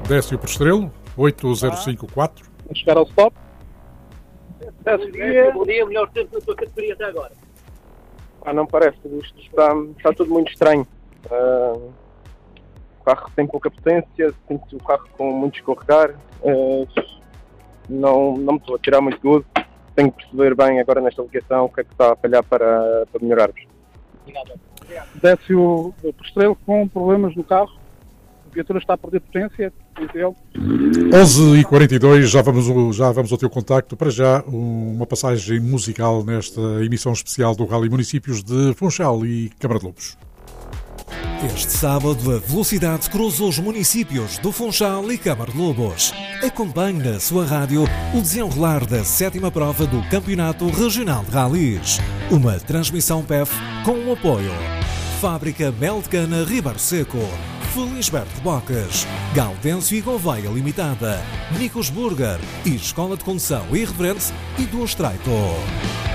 Décio por Estrelo, 8054. Vamos chegar ao stop. Bom dia, melhor tempo na tua categoria até agora. Não parece, isto está tudo muito estranho. O carro tem pouca potência, sinto o carro com muito escorregar. Não me estou a tirar muito gozo. Tenho que perceber bem agora nesta ligação o que é que está a falhar para melhorarmos. Obrigado. Décio por Estrelo com problemas no carro. A viatura está a perder potência. 11h42, já vamos ao teu contacto. Para já, uma passagem musical nesta emissão especial do Rally Municípios de Funchal e Câmara de Lobos. Este sábado, a velocidade cruza os municípios do Funchal e Câmara de Lobos. Acompanhe na sua rádio o desenrolar da 7ª prova do Campeonato Regional de Rallys. Uma transmissão PEF com o apoio Fábrica Mel de Cana Ribeiro Seco, Felisberto Bocas, Gaudêncio e Gouveia Limitada, Nicos Burger e Escola de Condução Irreverente e do Estreito.